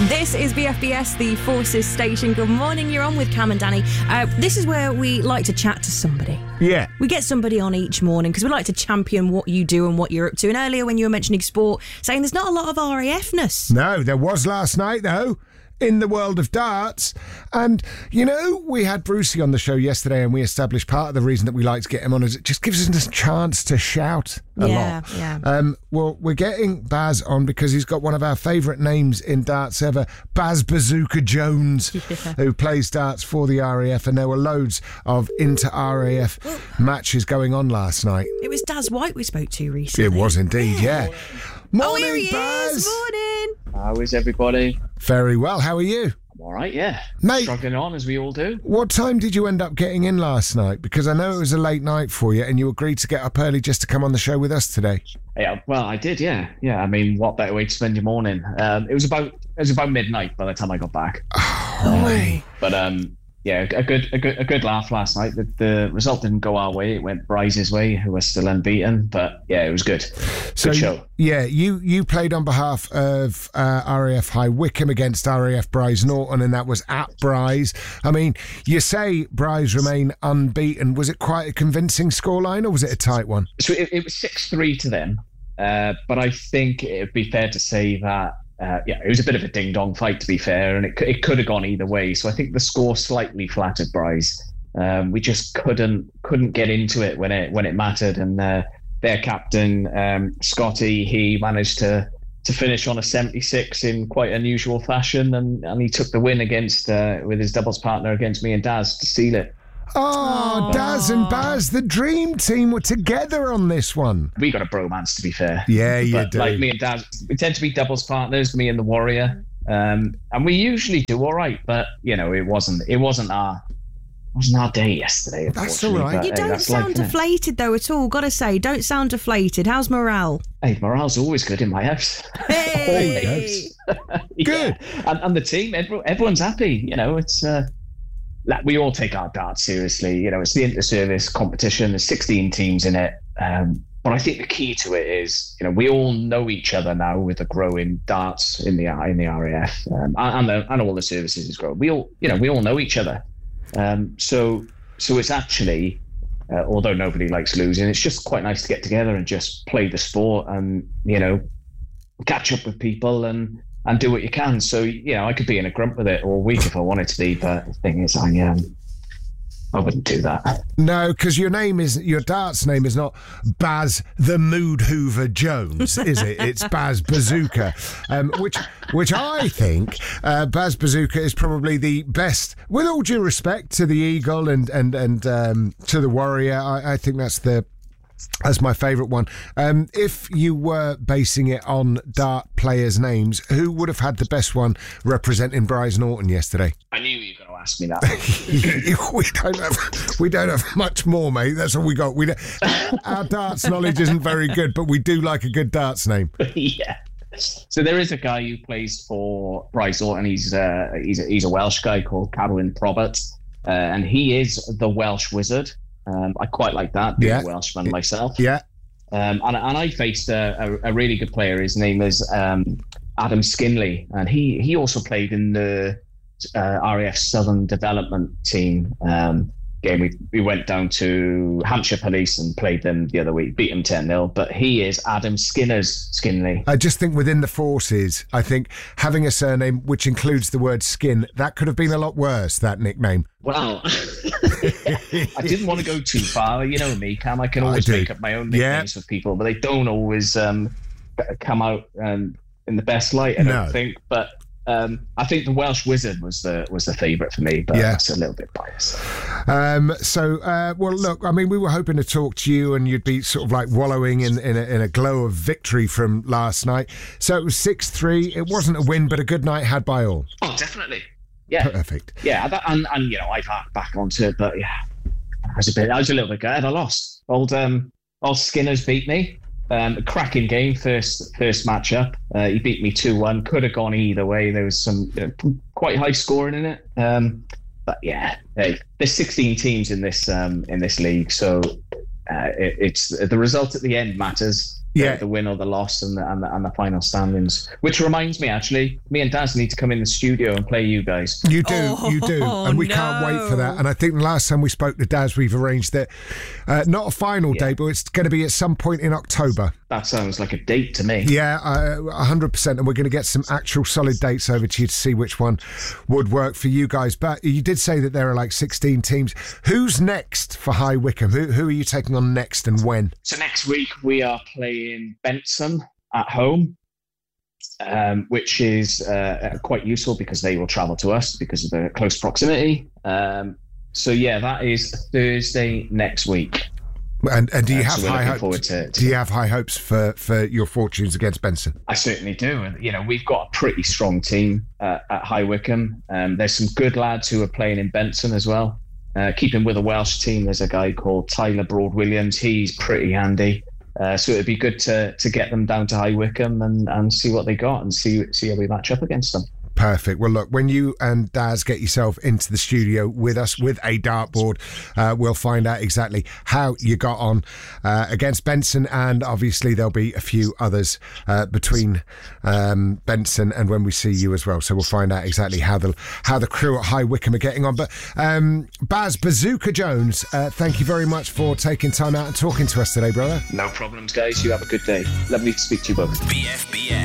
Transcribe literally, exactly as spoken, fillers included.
This is B F B S, the Forces Station. Good morning, you're on with Cam and Danny. Uh, this is where we like to chat to somebody. Yeah. We get somebody on each morning because we like to champion what you do and what you're up to. And earlier when you were mentioning sport, saying there's not a lot of R A F-ness. No, there was last night, though, in the world of darts. And, you know, we had Brucey on the show yesterday and we established part of the reason that we like to get him on is it just gives us a chance to shout a yeah, lot. Yeah, um, well, we're getting Baz on because he's got one of our favourite names in darts ever, Baz Bazooka Jones, yeah. who plays darts for the R A F, and there were loads of inter-R A F matches going on last night. It was Daz White we spoke to recently. It was indeed, yeah. yeah. Morning, oh, here he Baz. is. Morning. How is everybody? Very well. How are you? I'm all right, yeah. Mate, struggling on as we all do. What time did you end up getting in last night? Because I know it was a late night for you and you agreed to get up early just to come on the show with us today. Yeah, well, I did, yeah. Yeah, I mean, what better way to spend your morning? Um, it was about it was about midnight by the time I got back. Oh, um, but um, yeah, a good a good a good laugh last night. The, the result didn't go our way; it went Bryce's way, who was still unbeaten. But yeah, it was good. So good show. Yeah, you you played on behalf of uh, R A F High Wycombe against R A F Bryce Norton, and that was at Bryce. I mean, you say Bryce remain unbeaten. Was it quite a convincing scoreline, or was it a tight one? So it, it was six three to them, uh, but I think it'd be fair to say that. Uh, yeah, it was a bit of a ding-dong fight, to be fair, and it it could have gone either way. So I think the score slightly flattered Bryce. Um, we just couldn't couldn't get into it when it when it mattered, and uh, their captain um, Scotty, he managed to to finish on a seventy-six in quite unusual fashion, and, and he took the win against uh, with his doubles partner against me and Daz to seal it. Oh, Aww. Daz and Baz, the dream team, were together on this one. We got a bromance, to be fair. Yeah, you but do. Like me and Daz, we tend to be doubles partners, me and the Warrior, um, and we usually do all right. But you know, it wasn't it wasn't our wasn't our day yesterday. That's all right. But, you hey, don't that's sound life, deflated though at all. Gotta say, don't sound deflated. How's morale? Hey, morale's always good in my house. Hey, yeah. Good. And, and the team, everyone, everyone's happy. You know, it's. Uh, Like we all take our darts seriously. You know, it's the inter-service competition. There's sixteen teams in it. Um, but I think the key to it is, you know, we all know each other now with the growing darts in the in the R A F, um, and the, and all the services is growing. We all, you know, we all know each other. Um, so so it's actually, uh, although nobody likes losing, it's just quite nice to get together and just play the sport and, you know, catch up with people and. And do what you can. So, you know, I could be in a grump with it all week if I wanted to be, but the thing is, I um, I wouldn't do that. No, because your name is your darts name is not Baz the Mood Hoover Jones, is it? It's Baz Bazooka, um, which which I think uh, Baz Bazooka is probably the best. With all due respect to the Eagle and and and um, to the Warrior, I, I think that's the. That's my favourite one. Um, if you were basing it on dart players' names, who would have had the best one representing Bryce Norton yesterday? I knew you were going to ask me that. we don't have we don't have much more, mate. That's all we got. We don't, our darts knowledge isn't very good, but we do like a good darts name. Yeah. So there is a guy who plays for Bryce Norton. He's uh, he's a, he's a Welsh guy called Carwyn Probert, uh, and he is the Welsh Wizard. Um, I quite like that, being yeah. a Welshman myself. Yeah. Um, and, and I faced a, a, a really good player. His name is um, Adam Skinley, and he, he also played in the uh, R A F Southern Development Team um, game. We, we went down to Hampshire Police and played them the other week, beat them ten nil. But he is Adam Skinner's Skinley. I just think within the forces, I think having a surname which includes the word skin, that could have been a lot worse, that nickname. Well, I didn't want to go too far. You know me, Cam. I can always I make up my own nicknames yeah. for people, but they don't always um, come out um, in the best light, I no. don't think. But um, I think the Welsh Wizard was the was the favourite for me, but yeah. that's a little bit biased. Um, so, uh, well, look, I mean, we were hoping to talk to you and you'd be sort of like wallowing in, in, a, in a glow of victory from last night. So it was six three. It wasn't a win, but a good night had by all. Oh, definitely. Yeah. Perfect. Yeah, that, and, and, you know, I've harked back onto it, but yeah, I was a bit, I was a little bit glad I lost. Old, um, old Skinner's beat me. Um, a cracking game, first first matchup. Uh, he beat me two one. Could have gone either way. There was some you know, quite high scoring in it. Um, but yeah, hey, there's sixteen teams in this um, in this league, so uh, it, it's the result at the end matters. Yeah. the, the win or the loss and the, and the and the final standings. Which reminds me, actually, me and Daz need to come in the studio and play you guys. You do, Oh, you do, and we no. can't wait for that. And I think the last time we spoke to Daz, we've arranged that uh, not a final Yeah. day, but it's going to be at some point in October. That sounds like a date to me. Yeah, uh, one hundred percent. And we're going to get some actual solid dates over to you to see which one would work for you guys. But you did say that there are like sixteen teams. Who's next for High Wycombe? Who, who are you taking on next and when? So next week we are playing Benson at home, um, which is uh, quite useful because they will travel to us because of the close proximity. Um, so yeah, that is Thursday next week. And, and do you Uh, have so we're high looking hopes? forward to- to- do you have high hopes for, for your fortunes against Benson? I certainly do. And, you know, we've got a pretty strong team uh, at High Wycombe. Um, there's some good lads who are playing in Benson as well. Uh, keeping with a Welsh team, there's a guy called Tyler Broad-Williams. He's pretty handy. Uh, so it'd be good to to get them down to High Wycombe and, and see what they got and see see how we match up against them. Perfect. Well, look, when you and Daz get yourself into the studio with us with a dartboard, uh, we'll find out exactly how you got on uh, against Benson, and obviously there'll be a few others uh, between um, Benson and when we see you as well. So we'll find out exactly how the how the crew at High Wycombe are getting on. But um, Baz Bazooka Jones, uh, thank you very much for taking time out and talking to us today, brother. No problems, guys. You have a good day. Lovely to speak to you both. B F B S.